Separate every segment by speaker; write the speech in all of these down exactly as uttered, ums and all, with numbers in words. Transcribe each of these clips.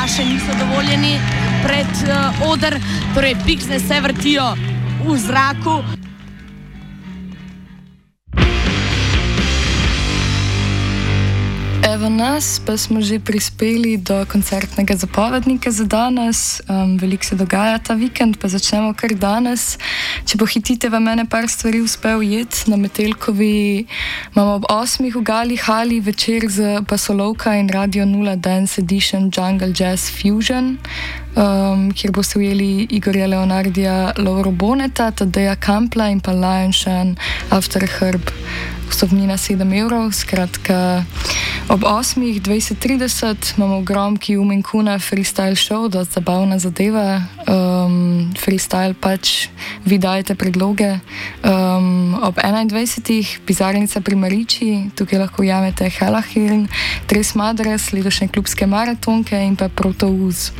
Speaker 1: še niso dovoljeni pred uh, oder, torej piksne se vrtijo v zraku.
Speaker 2: Evo nas, pa smo že prispeli do koncertnega zapovednika za danes. Um, veliko se dogaja ta vikend, pa začnemo kar danes. Če pohitite, vam ene par stvari uspe ujeti. Na Metelkovi imamo ob osmih v Gali hali večer z Basolovka in Radio nula Dance Edition Jungle Jazz Fusion, um, kjer boste ujeli Igorja Leonardija, Lauro Boneta, Tadeja Kampla in pa Lion Shan After Herb. Vstopnina sedem evrov, skratka ob osmih dvajset trideset imamo v Gromki Umenkuna freestyle show, dosti zabavna zadeva, um, freestyle pač, vi dajete predloge. Um, ob enaindvajsetih Bizarnica pri Mariči, tukaj lahko ujamete Helahirn, Tres Madres, letošnje klubske maratonke in pa Protouz.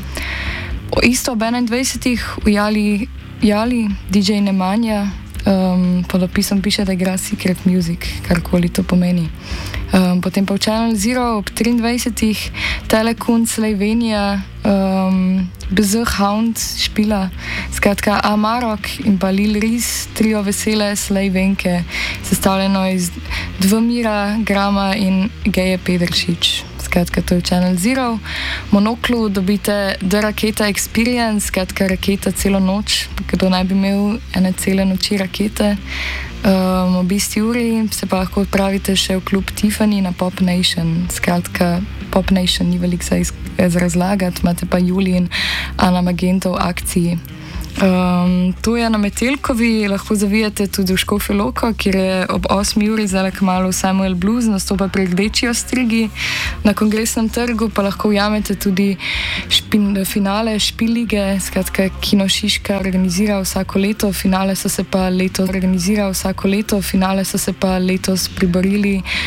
Speaker 2: Isto ob enaindvajsetih ujali Jali, D J Nemanja. Um, pod opisom piše, da igra Secret Music, karkoli to pomeni. Um, potem pa v Channel Zero ob triindvajsetih Telekun Slovenia, um, B Z Hound špila, skratka Amarok in pa Lil Riz, trio vesele Slejvenke, sestavljeno iz Dvomira, Grama in Geje Pedršič. Skratka, to je Channel Zero. V Monoklu dobite The Raketa Experience, skratka raketa celo noč, kdo naj bi imel ene cele noči rakete. Um, ob isti uri se pa lahko odpravite še v klub Tiffany na Pop Nation. Skratka, Pop Nation ni veliko za, iz, za razlagati, imate pa Julij in Ana Magento v akciji. Um, to je na Metelkovi, lahko zavijate tudi v Škofjo Loko, kjer je ob osmi uri zdaj kmalu Samuel Blues nastopa pri Rdeči ostrigi. Na Kongresnem trgu pa lahko ujamete tudi špin, finale Špilige, skratka Kino Šiška organizira vsako leto, finale so se pa letos organizira vsako leto, finale so se pa letos priborili